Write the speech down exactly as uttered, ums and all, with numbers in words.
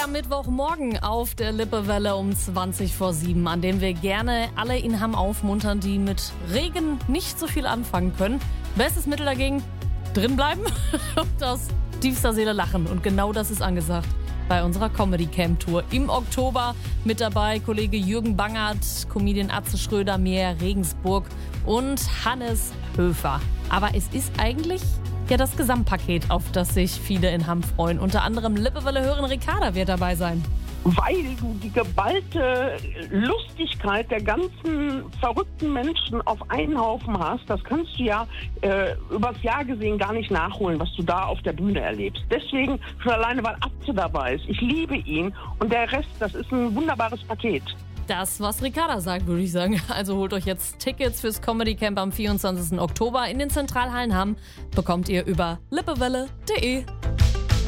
am Mittwochmorgen auf der Lippewelle um zwanzig vor sieben, an dem wir gerne alle in Hamm aufmuntern, die mit Regen nicht so viel anfangen können. Bestes Mittel dagegen, drin bleiben und aus tiefster Seele lachen. Und genau das ist angesagt bei unserer Comedy Camp Tour im Oktober. Mit dabei Kollege Jürgen Bangert, Comedian Atze Schröder, Meer Regensburg und Hannes Höfer. Aber es ist eigentlich ja das Gesamtpaket, auf das sich viele in Hamm freuen. Unter anderem Lippewelle hören Ricarda wird dabei sein. Weil du die geballte Lustigkeit der ganzen verrückten Menschen auf einen Haufen hast, das kannst du ja äh, übers Jahr gesehen gar nicht nachholen, was du da auf der Bühne erlebst. Deswegen schon alleine, weil Atze dabei ist. Ich liebe ihn und der Rest, das ist ein wunderbares Paket. Das, was Ricarda sagt, würde ich sagen. Also holt euch jetzt Tickets fürs Comedy Camp am vierundzwanzigsten Oktober in den Zentralhallen Hamm. Bekommt ihr über lippewelle punkt de.